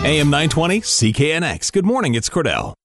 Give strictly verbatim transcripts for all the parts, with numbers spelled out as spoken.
A M nine twenty, C K N X. Good morning, it's Cordell.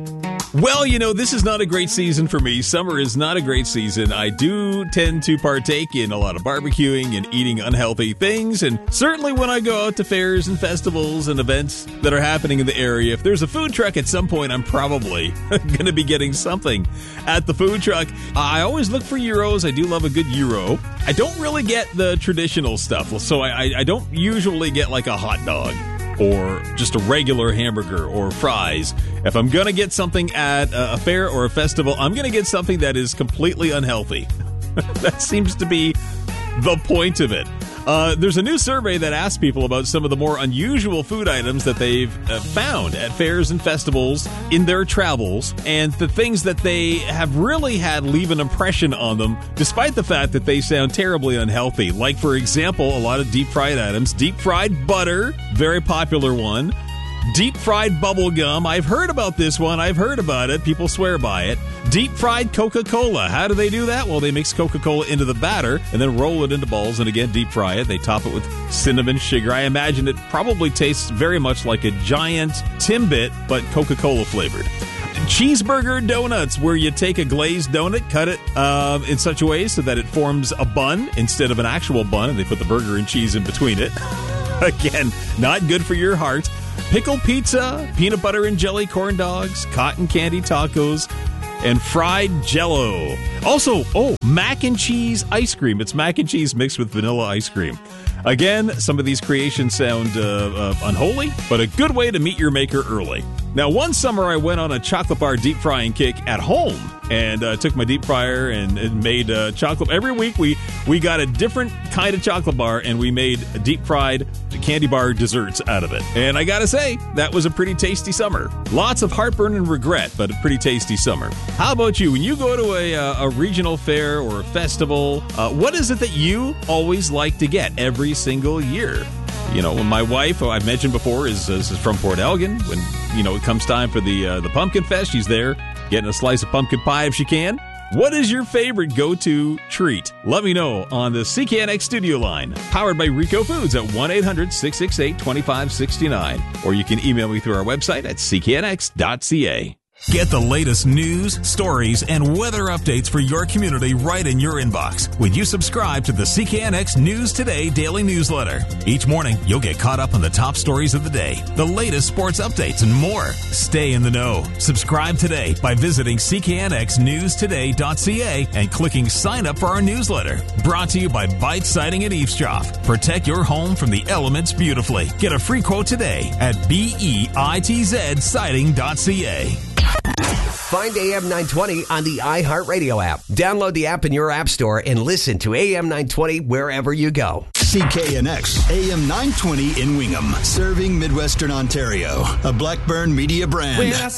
Well, you know, this is not a great season for me. Summer is not a great season. I do tend to partake in a lot of barbecuing and eating unhealthy things. And certainly when I go out to fairs and festivals and events that are happening in the area, if there's a food truck at some point, I'm probably going to be getting something at the food truck. I always look for gyros. I do love a good gyro. I don't really get the traditional stuff. So I, I, I don't usually get like a hot dog or just a regular hamburger or fries. If I'm going to get something at a fair or a festival, I'm going to get something that is completely unhealthy. That seems to be the point of it. Uh, there's a new survey that asks people about some of the more unusual food items that they've uh, found at fairs and festivals in their travels, and the things that they have really had leave an impression on them, despite the fact that they sound terribly unhealthy. Like, for example, a lot of deep-fried items. Deep-fried butter, very popular one. Deep-fried bubble gum. I've heard about this one. I've heard about it. People swear by it. Deep-fried Coca-Cola. How do they do that? Well, they mix Coca-Cola into the batter and then roll it into balls and again deep-fry it. They top it with cinnamon sugar. I imagine it probably tastes very much like a giant Timbit, but Coca-Cola flavored. Cheeseburger donuts, where you take a glazed donut, cut it uh, in such a way so that it forms a bun instead of an actual bun, and they put the burger and cheese in between it. Again, not good for your heart. Pickle pizza, peanut butter and jelly corn dogs, cotton candy tacos, and fried Jell-O. Also, oh, mac and cheese ice cream. It's mac and cheese mixed with vanilla ice cream. Again, some of these creations sound uh, uh, unholy, but a good way to meet your maker early. Now, one summer I went on a chocolate bar deep frying kick at home and uh, took my deep fryer and, and made uh, chocolate. Every week we, we got a different kind of chocolate bar and we made deep fried candy bar desserts out of it. And I gotta say, that was a pretty tasty summer. Lots of heartburn and regret, but a pretty tasty summer. How about you? When you go to a, uh, a regional fair or a festival, uh, what is it that you always like to get every single year? You know, when my wife, who I've mentioned before, is, is from Port Elgin. When, you know, it comes time for the uh, the Pumpkin Fest, she's there getting a slice of pumpkin pie if she can. What is your favorite go-to treat? Let me know on the C K N X studio line, powered by Rico Foods at one eight hundred six six eight two five six nine. Or you can email me through our website at c k n x dot c a. Get the latest news, stories, and weather updates for your community right in your inbox when you subscribe to the C K N X News Today daily newsletter. Each morning, you'll get caught up on the top stories of the day, the latest sports updates, and more. Stay in the know. Subscribe today by visiting c k n x news today dot c a and clicking sign up for our newsletter. Brought to you by Bite Siding and Eavesdrop. Protect your home from the elements beautifully. Get a free quote today at bitz siding dot c a. Find A M nine twenty on the iHeartRadio app. Download the app in your app store and listen to A M nine twenty wherever you go. C K N X, A M nine twenty in Wingham, serving Midwestern Ontario. A Blackburn Media brand.